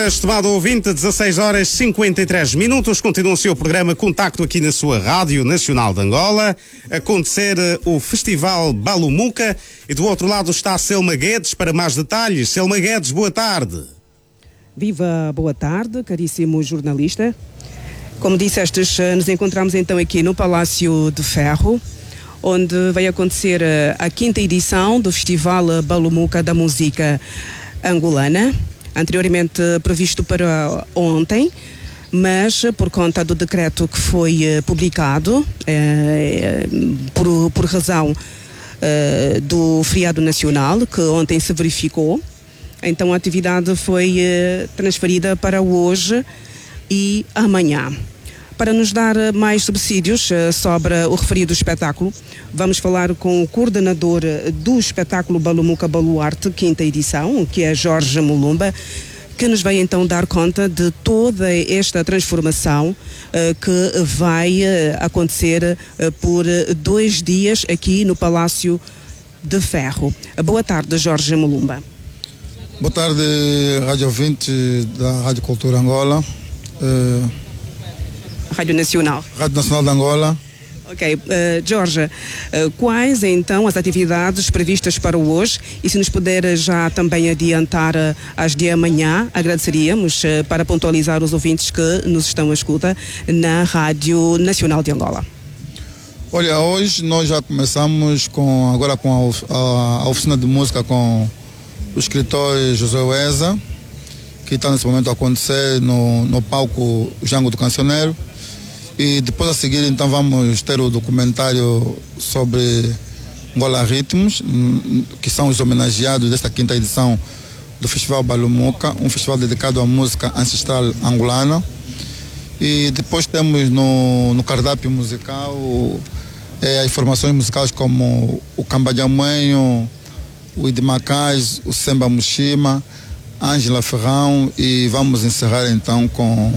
estimado ouvinte, 16 horas 53 minutos. Continua o seu programa Contacto aqui na sua Rádio Nacional de Angola. Acontecer o Festival Balumuca. E do outro lado está Selma Guedes para mais detalhes. Selma Guedes, boa tarde. Viva, boa tarde, caríssimo jornalista. Como dissestes, nos encontramos então aqui no Palácio de Ferro, onde vai acontecer a 5ª edição do Festival Balumuca da Música Angolana, anteriormente previsto para ontem, mas por conta do decreto que foi publicado, por razão do feriado nacional, que ontem se verificou, então a atividade foi transferida para hoje e amanhã. Para nos dar mais subsídios sobre o referido espetáculo, vamos falar com o coordenador do espetáculo Balumuca Baluarte, 5ª edição, que é Jorge Mulumba, que nos vai então dar conta de toda esta transformação que vai acontecer por 2 dias aqui no Palácio de Ferro. Boa tarde, Jorge Mulumba. Boa tarde, rádio ouvinte da Rádio Cultura Angola. Rádio Nacional. Rádio Nacional de Angola. Ok. Jorge, quais então as atividades previstas para hoje? E se nos puder já também adiantar as de amanhã, agradeceríamos para pontualizar os ouvintes que nos estão a escuta na Rádio Nacional de Angola. Olha, hoje nós já começamos com a oficina de música com o escritor José Ueza, que está nesse momento a acontecer no palco Jango do Cancioneiro. E depois a seguir então vamos ter o documentário sobre Angola Ritmos, que são os homenageados desta 5ª edição do Festival Balumuca, um festival dedicado à música ancestral angolana. E depois temos no cardápio musical as formações musicais como o Cambadjamanho, o Idimacás, o Semba Mushima, Ângela Ferrão, e vamos encerrar então com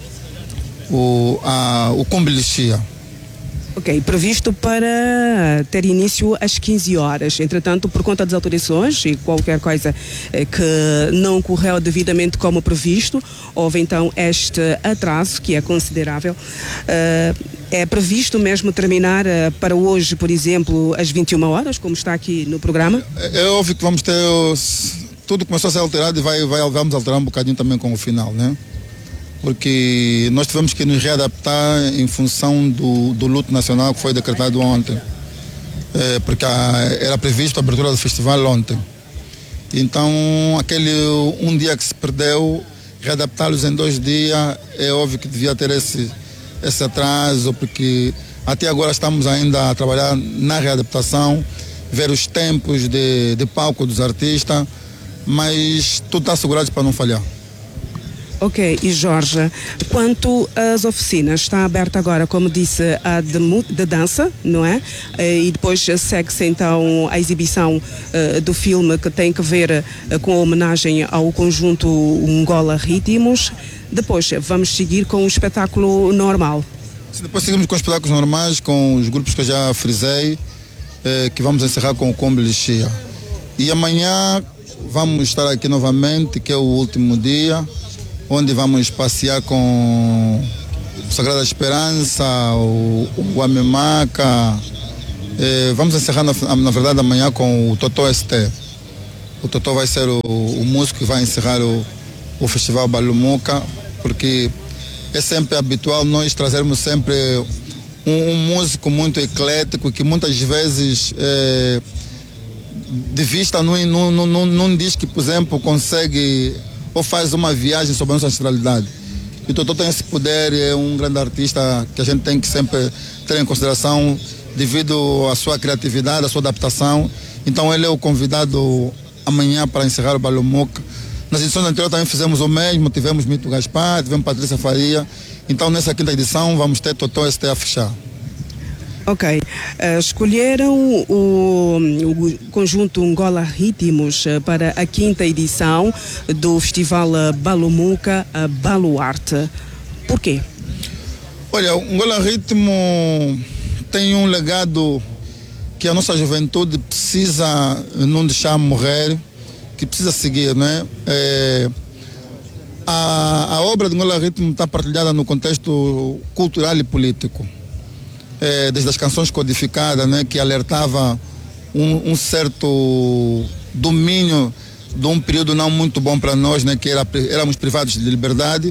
o Combilixia. Ok, previsto para ter início às 15 horas. Entretanto, por conta das alterações e qualquer coisa que não correu devidamente como previsto, houve então este atraso, que é considerável. É previsto mesmo terminar para hoje, por exemplo, às 21 horas, como está aqui no programa? É óbvio que vamos ter... Tudo começou a ser alterado e vamos alterar um bocadinho também com o final, né? Porque nós tivemos que nos readaptar em função do luto nacional que foi decretado ontem. Porque era previsto a abertura do festival ontem. Então, aquele um dia que se perdeu, readaptá-los em 2 dias, é óbvio que devia ter esse atraso, porque até agora estamos ainda a trabalhar na readaptação, ver os tempos de palco dos artistas, mas tudo está assegurado para não falhar. Ok, e Jorge, quanto às oficinas, está aberta agora, como disse, a de dança, não é? E depois segue-se então a exibição do filme que tem que ver com a homenagem ao conjunto Angola Ritmos. Depois vamos seguir com o espetáculo normal. Depois seguimos com os espetáculos normais, com os grupos que eu já frisei, que vamos encerrar com o Combilixia. E amanhã vamos estar aqui novamente, que é o último dia, onde vamos passear com o Sagrada Esperança, o Guamemaca. Vamos encerrar, na verdade, amanhã com o Totó ST. O Totó vai ser o músico que vai encerrar o Festival Balumuca, porque é sempre habitual nós trazermos sempre um músico muito eclético, que muitas vezes de vista não diz que, por exemplo, consegue ou faz uma viagem sobre a nossa ancestralidade. E o Totó tem esse poder, é um grande artista que a gente tem que sempre ter em consideração devido à sua criatividade, à sua adaptação. Então ele é o convidado amanhã para encerrar o Balumuca. Nas edições anteriores também fizemos o mesmo, tivemos Mito Gaspar, tivemos Patrícia Faria. Então nessa 5ª edição vamos ter Totó ST a fechar. Ok. Escolheram o conjunto Angola Ritmos para a 5ª edição do Festival Balumuca Baluarte. Por quê? Olha, o Angola Ritmo tem um legado que a nossa juventude precisa não deixar morrer, que precisa seguir, né? A obra de Angola Ritmo está partilhada no contexto cultural e político. Desde as canções codificadas, né, que alertava um certo domínio de um período não muito bom para nós, né, que éramos privados de liberdade.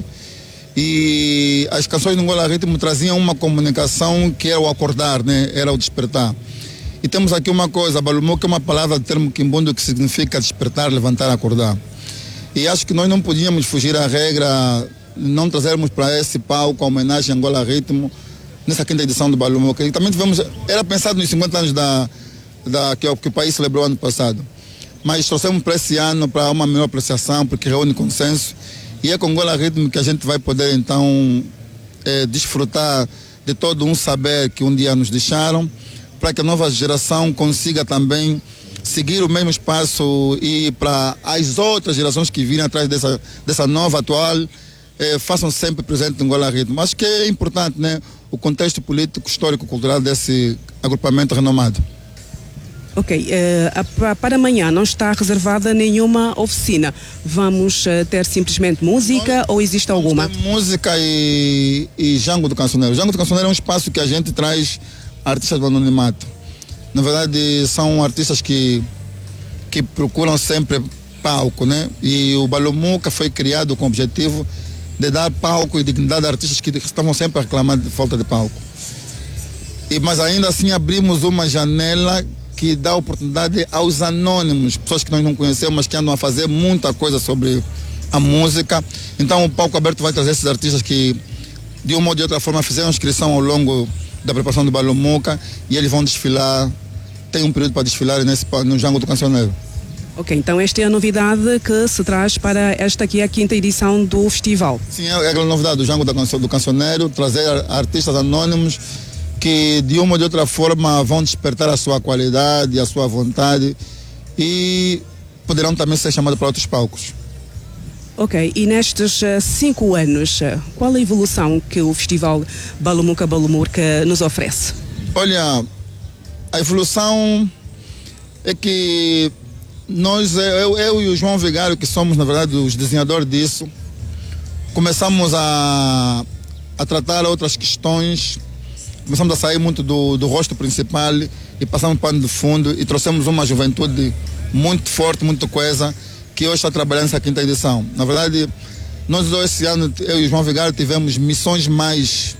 E as canções de Angola Ritmo traziam uma comunicação que era o acordar, né, era o despertar. E temos aqui uma coisa, Balumuca é uma palavra de termo quimbundo que significa despertar, levantar, acordar. E acho que nós não podíamos fugir à regra, não trazermos para esse palco a homenagem a Angola Ritmo nessa quinta edição do Balumuca. E também era pensado nos 50 anos que o país celebrou ano passado. Mas trouxemos para esse ano para uma melhor apreciação, porque reúne consenso. E é com Angola Ritmo que a gente vai poder então desfrutar de todo um saber que um dia nos deixaram, para que a nova geração consiga também seguir o mesmo espaço e para as outras gerações que virem atrás dessa nova atual façam sempre presente no Angola Ritmo. Acho que é importante, né, o contexto político, histórico, cultural desse agrupamento renomado. Ok, para amanhã não está reservada nenhuma oficina. Vamos ter simplesmente música ou existe alguma? Música e Jango do Cancioneiro. Jango do Cancioneiro é um espaço que a gente traz artistas do anonimato. Na verdade, são artistas que procuram sempre palco, né? E o Balumuca foi criado com o objetivo de dar palco e dignidade a artistas que estavam sempre a reclamar de falta de palco. Mas ainda assim abrimos uma janela que dá oportunidade aos anônimos, pessoas que nós não conhecemos, mas que andam a fazer muita coisa sobre a música. Então o palco aberto vai trazer esses artistas que, de uma ou de outra forma, fizeram inscrição ao longo da preparação do Balumuca e eles vão desfilar. Tem um período para desfilar no Jango do Cancioneiro. Ok, então esta é a novidade que se traz para esta aqui, a quinta edição do festival. Sim, é a novidade do Jango do Cancioneiro, trazer artistas anônimos que de uma ou de outra forma vão despertar a sua qualidade, a sua vontade e poderão também ser chamados para outros palcos. Ok, e nestes 5 anos, qual a evolução que o festival Balumuca Balumurca nos oferece? Olha, a evolução é que eu e o João Vigário, que somos na verdade os desenhadores disso, começamos a tratar outras questões, começamos a sair muito do rosto principal e passamos para o pano de fundo e trouxemos uma juventude muito forte, muito coesa, que hoje está trabalhando nessa quinta edição. Na verdade, nós esse ano, eu e o João Vigário, tivemos missões mais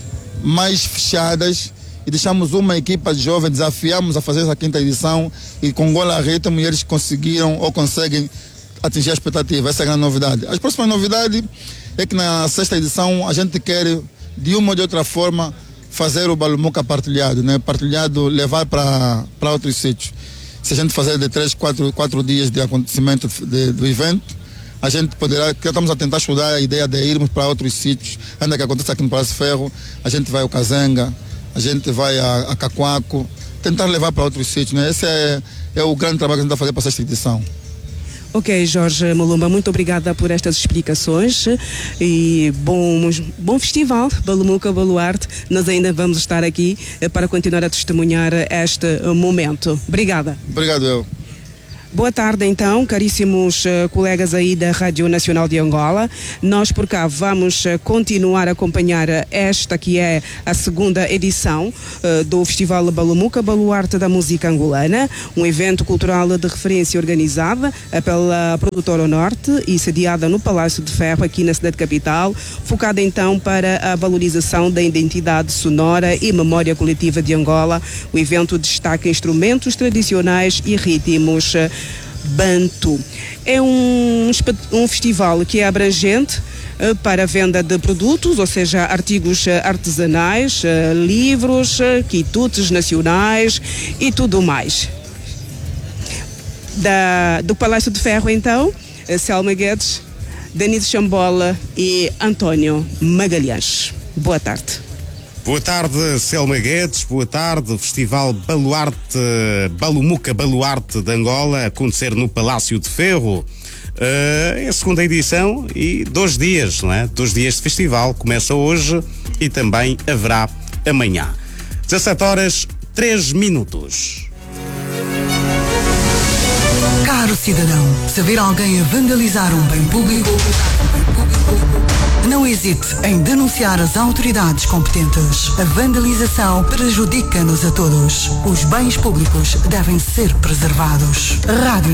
fechadas e deixamos uma equipa de jovens, desafiamos a fazer essa quinta edição e com Angola Ritmo eles conseguiram ou conseguem atingir a expectativa. Essa é a grande novidade. As próximas novidades é que na 6ª edição a gente quer, de uma ou de outra forma, fazer o Balumuca partilhado, né? Partilhado, levar para outros sítios. Se a gente fazer de 3, 4 dias de acontecimento do evento, a gente poderá, que estamos a tentar estudar a ideia de irmos para outros sítios, ainda que aconteça aqui no Palácio Ferro, a gente vai ao Kazenga, a gente vai a Cacoaco, tentar levar para outros sítios, né? Esse é o grande trabalho que a gente vai fazer para esta edição. Ok, Jorge Malumba, muito obrigada por estas explicações e bom festival, Balumuca Baluarte. Nós ainda vamos estar aqui para continuar a testemunhar este momento. Obrigada. Obrigado, eu. Boa tarde, então, caríssimos colegas aí da Rádio Nacional de Angola. Nós por cá vamos continuar a acompanhar esta que é a 2ª edição do Festival Balumuca Baluarte da Música Angolana, um evento cultural de referência organizada pela Produtora Norte e sediada no Palácio de Ferro, aqui na cidade capital, focada então para a valorização da identidade sonora e memória coletiva de Angola. O evento destaca instrumentos tradicionais e ritmos bantu. É um festival que é abrangente para a venda de produtos, ou seja, artigos artesanais, livros, quitutes nacionais e tudo mais. Do Palácio de Ferro, então, Selma Guedes, Denise Chambola e António Magalhães. Boa tarde. Boa tarde, Selma Guedes. Boa tarde. Festival Balumuca Baluarte de Angola, a acontecer no Palácio de Ferro. É a 2ª edição e 2 dias, não é? 2 dias de festival. Começa hoje e também haverá amanhã. 17h03. Caro cidadão, se ver alguém a vandalizar um bem público Não hesite em denunciar as autoridades competentes. A vandalização prejudica-nos a todos. Os bens públicos devem ser preservados. Rádio